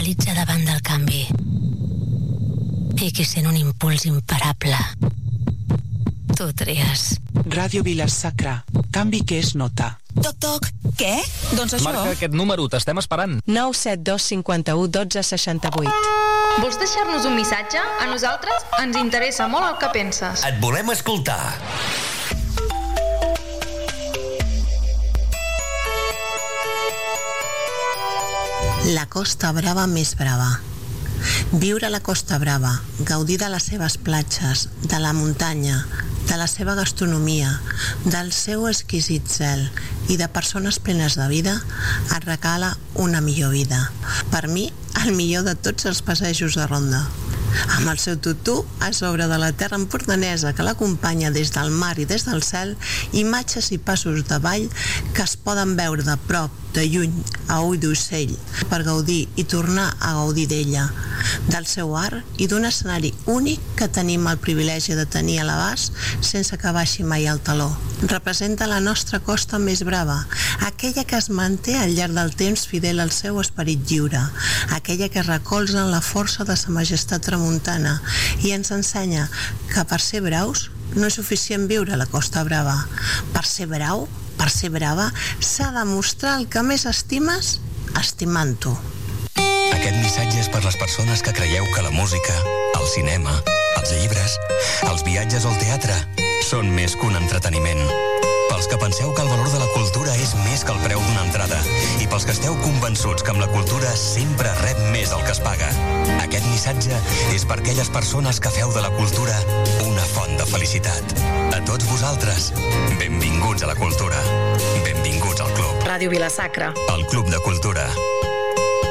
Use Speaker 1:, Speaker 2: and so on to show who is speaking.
Speaker 1: paralitza davant del canvi i qui sent un impuls imparable. Tu tries.
Speaker 2: Ràdio Vila-sacra. Canvi que és nota.
Speaker 3: Toc, toc. Què? Doncs això.
Speaker 4: Marca aquest número, t'estem esperant.
Speaker 5: 972 51 12 68.
Speaker 6: Vols deixar-nos un missatge? A nosaltres ens interessa molt el que penses.
Speaker 7: Et volem escoltar.
Speaker 8: La Costa Brava més brava. Viure a la Costa Brava, gaudir de les seves platges, de la muntanya, de la seva gastronomia, del seu exquisit cel i de persones plenes de vida, et regala una millor vida. Per mi, el millor de tots els passejos de ronda. Amb el seu tutú a sobre de la terra empordanesa que l'acompanya des del mar i des del cel, imatges i passos de ball que es poden veure de prop, de lluny, a ull d'ocell, per gaudir i tornar a gaudir d'ella, del seu art i d'un escenari únic que tenim el privilegi de tenir a l'abast sense que baixi mai el taló. Representa la nostra costa més brava, aquella que es manté al llarg del temps fidel al seu esperit lliure, aquella que recolza en la força de sa majestat tramuntana i ens ensenya que per ser braus no és suficient viure a la Costa Brava. Per ser brau, per ser brava, s'ha de mostrar el que més estimes estimant-ho.
Speaker 7: Aquest missatge és per les persones que creieu que la música, el cinema, els llibres, els viatges o el teatre són més que un entreteniment. Pels que penseu que el valor de la cultura és més que el preu d'una entrada i pels que esteu convençuts que amb la cultura sempre rep més del que es paga. Aquest missatge és per aquelles persones que feu de la cultura una font de felicitat. A tots vosaltres, benvinguts a la cultura. Benvinguts al club.
Speaker 6: Ràdio Vila-sacra.
Speaker 7: El Club de Cultura.